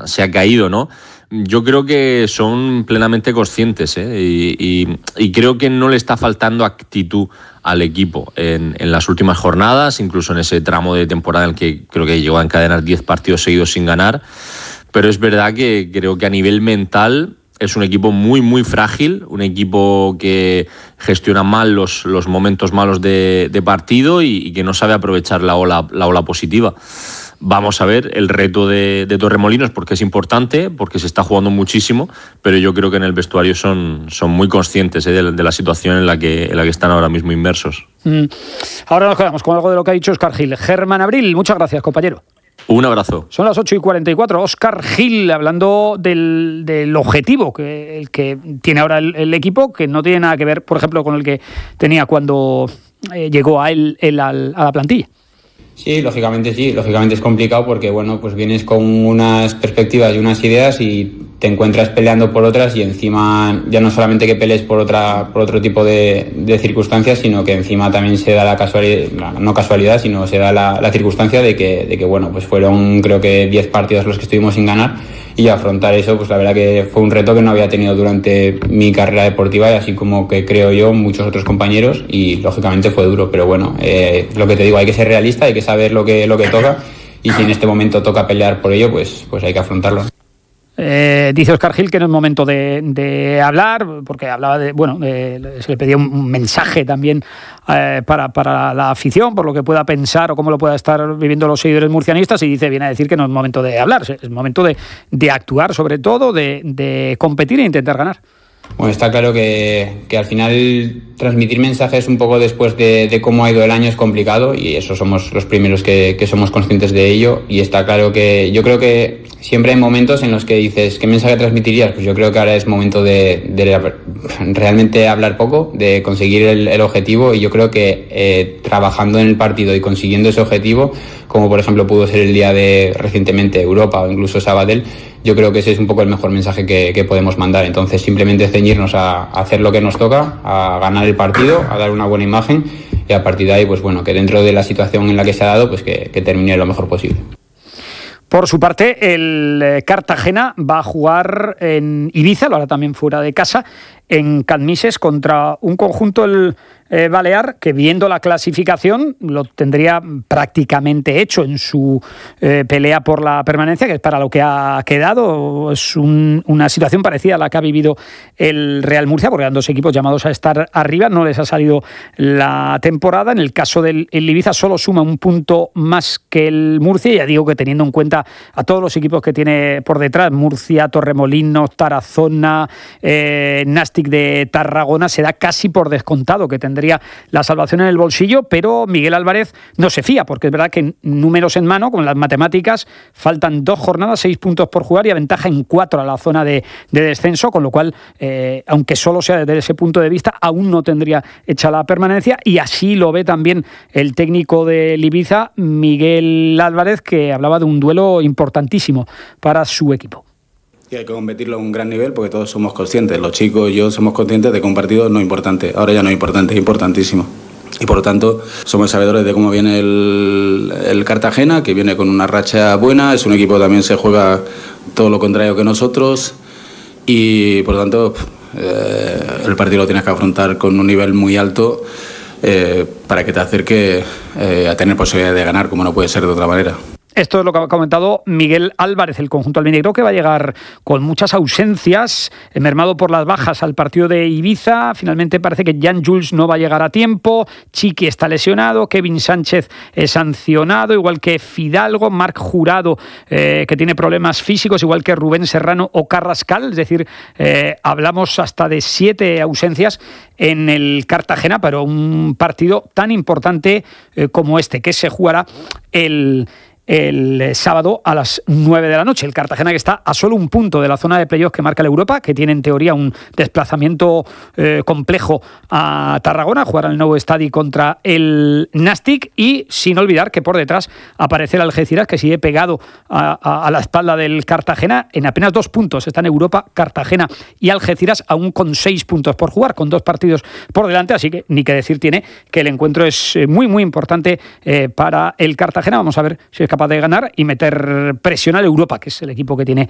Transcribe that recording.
se ha caído, ¿no? Yo creo que son plenamente conscientes, y creo que no le está faltando actitud al equipo en las últimas jornadas, incluso en ese tramo de temporada en el que creo que llegó a encadenar 10 partidos seguidos sin ganar. Pero es verdad que creo que a nivel mental es un equipo muy, muy frágil, un equipo que gestiona mal los momentos malos de partido y que no sabe aprovechar la ola positiva. Vamos a ver el reto de Torremolinos, porque es importante, porque se está jugando muchísimo, pero yo creo que en el vestuario son muy conscientes de la situación en la que están ahora mismo inmersos. Ahora nos quedamos con algo de lo que ha dicho Óscar Gil. Germán Abril, muchas gracias, compañero. Un abrazo. Son las 8:44. Óscar Gil hablando del objetivo el que tiene ahora el equipo, que no tiene nada que ver, por ejemplo, con el que tenía cuando llegó a la plantilla. Sí, lógicamente es complicado porque bueno, pues vienes con unas perspectivas y unas ideas y te encuentras peleando por otras, y encima ya no solamente que pelees por otro tipo de circunstancias, sino que encima también se da la casualidad, no casualidad, sino se da la circunstancia de que bueno, pues fueron creo que 10 partidos los que estuvimos sin ganar, y afrontar eso, pues la verdad que fue un reto que no había tenido durante mi carrera deportiva, y así como que creo yo muchos otros compañeros, y lógicamente fue duro, pero bueno, lo que te digo, hay que ser realista, hay que saber lo que toca, y si en este momento toca pelear por ello, pues hay que afrontarlo. Dice Óscar Gil que no es momento de hablar, porque hablaba se le pedía un mensaje también para la afición, por lo que pueda pensar o cómo lo pueda estar viviendo los seguidores murcianistas, y viene a decir que no es momento de hablar, es momento de actuar, sobre todo de competir e intentar ganar. Bueno, está claro que al final transmitir mensajes un poco después de cómo ha ido el año es complicado, y eso somos los primeros que somos conscientes de ello, y está claro que yo creo que siempre hay momentos en los que dices ¿qué mensaje transmitirías? Pues yo creo que ahora es momento de realmente hablar poco, de conseguir el objetivo, y yo creo que trabajando en el partido y consiguiendo ese objetivo, como por ejemplo pudo ser el día de recientemente Europa o incluso Sabadell, yo creo que ese es un poco el mejor mensaje que podemos mandar. Entonces simplemente ceñirnos a hacer lo que nos toca, a ganar el partido, a dar una buena imagen, y a partir de ahí, pues bueno, que dentro de la situación en la que se ha dado, pues que termine lo mejor posible. Por su parte, el Cartagena va a jugar en Ibiza, lo hará también fuera de casa, en Cadmises, contra un conjunto, el Balear, que viendo la clasificación lo tendría prácticamente hecho en su pelea por la permanencia, que es para lo que ha quedado. Es una situación parecida a la que ha vivido el Real Murcia, porque eran dos equipos llamados a estar arriba, no les ha salido la temporada. En el caso del Ibiza solo suma un punto más que el Murcia, y ya digo que teniendo en cuenta a todos los equipos que tiene por detrás, Murcia, Torremolinos, Tarazona, Nastic de Tarragona, se da casi por descontado que tendría la salvación en el bolsillo, pero Miguel Álvarez no se fía, porque es verdad que números en mano, con las matemáticas, faltan 2 jornadas, 6 puntos por jugar y aventaja en 4 a la zona de descenso, con lo cual, aunque solo sea desde ese punto de vista, aún no tendría hecha la permanencia, y así lo ve también el técnico del Ibiza, Miguel Álvarez, que hablaba de un duelo importantísimo para su equipo. Y hay que competirlo a un gran nivel, porque todos somos conscientes, los chicos y yo somos conscientes de que un partido no es importante, ahora ya no es importante, es importantísimo. Y por lo tanto somos sabedores de cómo viene el Cartagena, que viene con una racha buena, es un equipo que también se juega todo lo contrario que nosotros, y por lo tanto el partido lo tienes que afrontar con un nivel muy alto para que te acerque a tener posibilidad de ganar, como no puede ser de otra manera. Esto es lo que ha comentado Miguel Álvarez, el conjunto albinegro, que va a llegar con muchas ausencias, mermado por las bajas al partido de Ibiza. Finalmente parece que Jan Jules no va a llegar a tiempo, Chiqui está lesionado, Kevin Sánchez es sancionado, igual que Fidalgo, Marc Jurado, que tiene problemas físicos, igual que Rubén Serrano o Carrascal. Es decir, hablamos hasta de 7 ausencias en el Cartagena, pero un partido tan importante como este, que se jugará el sábado a las 9 de la noche. El Cartagena, que está a solo un punto de la zona de playoff que marca la Europa, que tiene en teoría un desplazamiento complejo a Tarragona, jugar al nuevo estadio contra el Nastic, y sin olvidar que por detrás aparece el Algeciras, que sigue pegado a la espalda del Cartagena en apenas 2 puntos. Está en Europa Cartagena y Algeciras aún con 6 puntos por jugar, con 2 partidos por delante, así que ni que decir tiene que el encuentro es muy muy importante para el Cartagena. Vamos a ver si es capaz de ganar y meter presión al Europa, que es el equipo que tiene